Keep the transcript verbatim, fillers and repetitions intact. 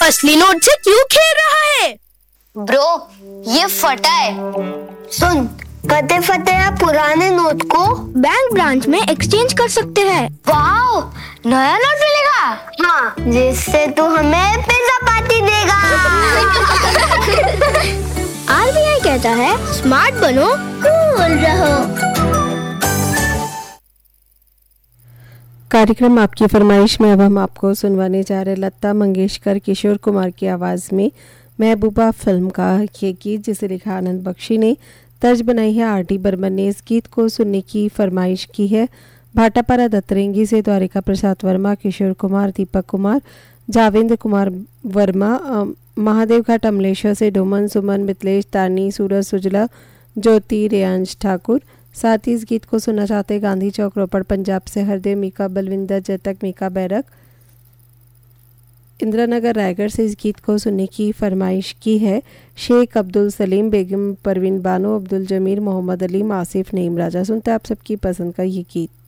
असली नोट से क्यों खेल रहा है? ब्रो, ये फटा है। सुन, कते फटे हैं पुराने नोट को बैंक ब्रांच में एक्सचेंज कर सकते हैं। वाओ, नया नोट मिलेगा। हाँ, जिससे तू हमें पिज्जा पार्टी देगा। आर बी आई कहता है, स्मार्ट बनो, कूल रहो। कार्यक्रम आपकी फरमाइश में अब हम आपको सुनवाने जा रहे लता मंगेशकर किशोर कुमार की आवाज़ में महबूबा फिल्म का ये गीत, जिसे लिखा आनंद बख्शी ने, तर्ज बनाई है आर डी बर्मन ने। इस गीत को सुनने की फरमाइश की है भाटापारा दत्तरेंगी से द्वारिका प्रसाद वर्मा, किशोर कुमार, दीपक कुमार, जावेंद्र कुमार वर्मा, महादेव घाट अमलेश्वर से डोमन, सुमन, मितलेश, तानी, सूरज, सुजला, ज्योति, रेयांश ठाकुर। साथ ही इस गीत को सुनना चाहते हैं गांधी चौक रोपड़ पंजाब से हरदेव, मीका, बलविंदर, जयतक, मीका बैरक, इंदिरानगर रायगढ़ से इस गीत को सुनने की फरमाइश की है शेख अब्दुल सलीम, बेगम परवीन बानो, अब्दुल जमीर, मोहम्मद अलीम, आसिफ, नईम राजा। सुनते हैं आप सबकी पसंद का ये गीत।